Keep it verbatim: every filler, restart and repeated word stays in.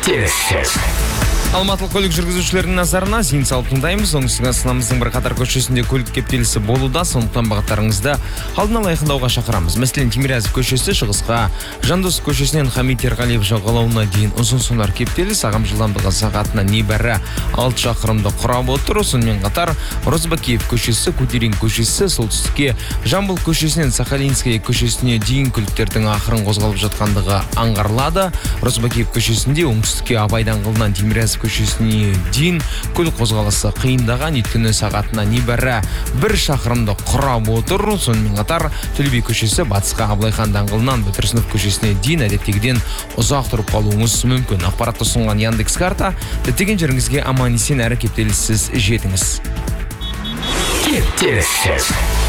кептеліссіз. Алматылық көлік жүргізушілерінің назарына зейін салып тыңдаймыз. Оңтүстік астанамыздың бірқатар көшесінде көлік кептелісі болуда, сондықтан бағыттарыңызды алдын ала айқындауға шақырамыз. Мәселен, Тимирязев көшесі шығысқа, Жандосов көшесінен Хамит Ерғалиев жағалауына дейін ұзын сонар кептеліс, ағым жылдамдығы сағатына небәрі алты шақырымды құрап отыр. Сонымен қатар Розыбакиев көшесі, Кутерин көшесі, солтүстікке Жамбыл көшесінен Сахалинская көшесіне дейін көліктердің ақырын қозғалып жатқандығы аңғарылады. Розыбакиев көшесінде оңтүстікке Абай даңғылынан Тимирязев көшесіне дейін көлік қозғалысы қиындаған, өйткені сағатына небәрі бір шақырымды құрап отыр. Сонымен қатар Төле би көшесі батысқа Абылайхан даңғылынан Бөтірсінов көшесіне дейін әдеттегіден ұзақ тұрып қалуыңыз мүмкін. Ақпаратты ұсынған Яндекс карта, діттеген жеріңізге аман есен әрі кептеліссіз жетіңіз. Кептеліссіз.